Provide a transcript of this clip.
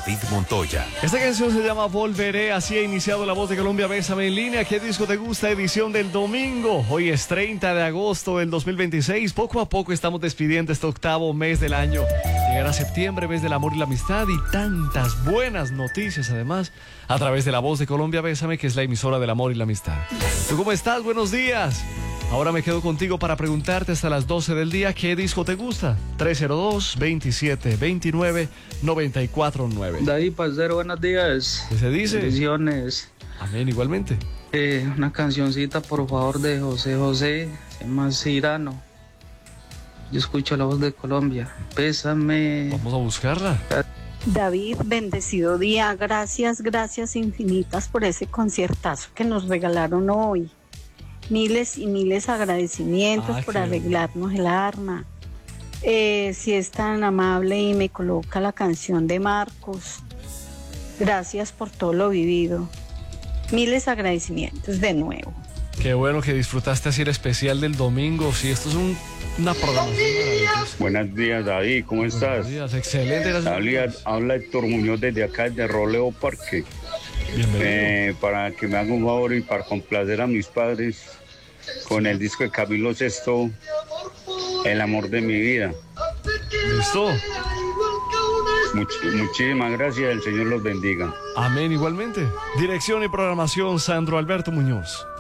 David Montoya. Esta canción se llama Volveré, así ha iniciado La Voz de Colombia. Bésame en línea. ¿Qué disco te gusta? Edición del domingo. Hoy es 30 de agosto del 2026. Poco a poco estamos despidiendo este octavo mes del año. Llegará septiembre, mes del amor y la amistad, y tantas buenas noticias además a través de La Voz de Colombia. Bésame, que es la emisora del amor y la amistad. ¿Tú cómo estás? Buenos días. Ahora me quedo contigo para preguntarte hasta las 12 del día qué disco te gusta. 302-2729-949. David, parcero, buenos días. ¿Qué se dice? Bendiciones. Amén, igualmente. Una cancioncita, por favor, de José José, se llama Cirano. Yo escucho La Voz de Colombia. Pésame. Vamos a buscarla. David, bendecido día. Gracias infinitas por ese conciertazo que nos regalaron hoy. Miles y miles agradecimientos por arreglarnos el arma. Si es tan amable y me coloca la canción de Marcos. Gracias por todo lo vivido. Miles agradecimientos de nuevo. Qué bueno que disfrutaste así el especial del domingo. Sí, esto es una programación maravillosa. Buenos días, David, ¿cómo estás? Buenos días, excelente. Habla Héctor Muñoz desde acá, de Roleo Parque. Bienvenido. Para que me haga un favor y para complacer a mis padres con el disco de Camilo Sesto, El amor de mi vida. ¿Listo? Muchísimas gracias, el Señor los bendiga. Amén, igualmente. Dirección y programación, Sandro Alberto Muñoz.